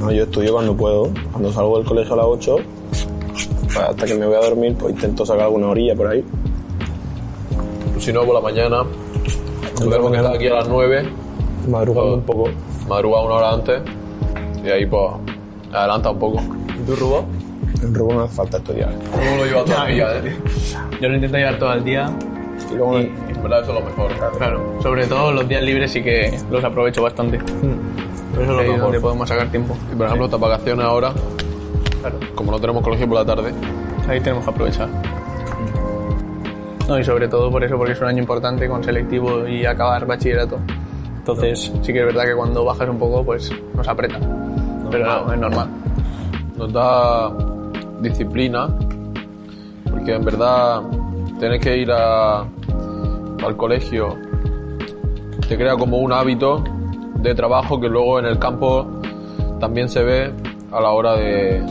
No, yo estudio cuando puedo. Cuando salgo del colegio a las 8, pues hasta que me voy a dormir, pues intento sacar alguna orilla por ahí. Si no, por la mañana. Tenemos que estar aquí a las 9. Madrugando un poco. Madruga 1 hora antes. Y ahí, pues, adelanta un poco. ¿Y tú, Rubén? En Rubén no hace falta estudiar. ¿Cómo lo llevas toda la vida, Yo lo intento llevar todo el día. Y luego En verdad, eso es lo mejor. Claro, sobre todo los días libres sí que los aprovecho bastante. Eso es lo Ahí es mejor. donde podemos sacar tiempo. Y por ejemplo, estas vacaciones ahora, Claro, como no tenemos colegio por la tarde, ahí tenemos que aprovechar. No, y sobre todo por eso, porque es un año importante con selectivo y acabar bachillerato. Entonces, sí que es verdad que cuando bajas un poco, pues nos aprieta. Pero no, es normal. nos da disciplina, porque en verdad tener que ir al colegio te crea como un hábito de trabajo que luego en el campo también se ve a la hora de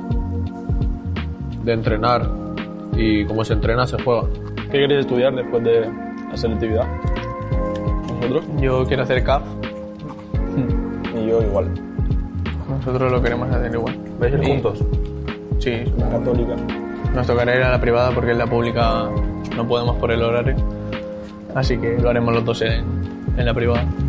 entrenar, y como se entrena se juega. ¿Qué queréis estudiar después de la selectividad? ¿Vosotros? Yo quiero hacer CAF, Y yo igual. nosotros lo queremos hacer igual. ¿Vais a ir Y- juntos? Sí, La católica. nos tocará ir a la privada porque en la pública no podemos por el horario. Así que lo haremos los dos en la privada.